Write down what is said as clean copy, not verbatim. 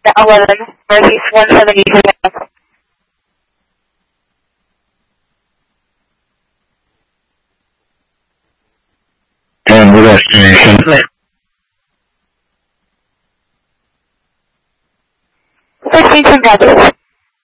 أولا Northeast 170. And the destination. 15 congratulations.